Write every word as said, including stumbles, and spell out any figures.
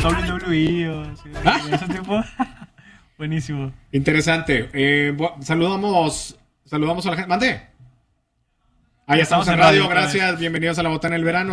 doble u doble u E o así, ¿Ah? ese tipo. Buenísimo. Interesante. Eh, bu- saludamos, saludamos a la gente. Mande. Ah, ya estamos, Estamos en en radio, radio otra gracias. Bienvenidos a La Botana del Verano.